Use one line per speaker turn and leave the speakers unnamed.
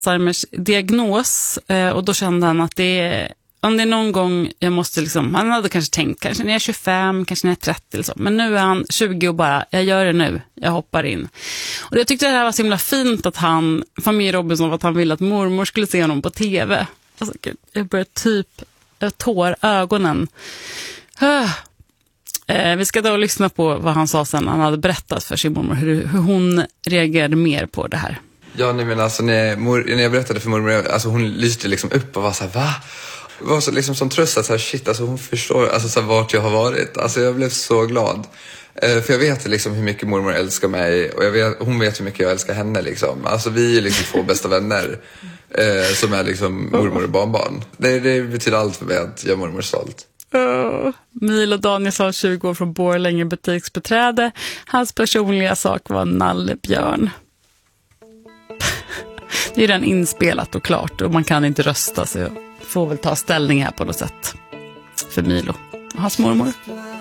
Alzheimers diagnos och då kände han att om det är någon gång jag måste liksom, han hade kanske tänkt kanske när jag är 25, kanske när jag är 30 liksom. Men nu är han 20 och bara, jag gör det nu, jag hoppar in. Och jag tyckte det här var så himla fint att familj Robinson, att han ville att mormor skulle se honom på tv. Alltså, jag började tår ögonen. Vi ska då lyssna på vad han sa sen. Han hade berättat för sin mormor hur hon reagerade mer på det här.
Ja, nej, men alltså när jag berättade för mormor, alltså hon lyste liksom upp och var så här, va? Var så liksom som tröst att så här, shit, alltså hon förstår alltså så här, vart jag har varit. Alltså jag blev så glad. För jag vet liksom hur mycket mormor älskar mig och hon vet hur mycket jag älskar henne liksom. Alltså vi är liksom 2 bästa vänner som är liksom mormor och barnbarn. Det betyder allt för mig att jag är mormor stolt.
Milo Danielsson, 20 år från Borlänge, butiksbeträde. Hans personliga sak var nallebjörn. Det är redan inspelat och klart och man kan inte rösta, så jag får väl ta ställning här på något sätt för Milo och hans mormor.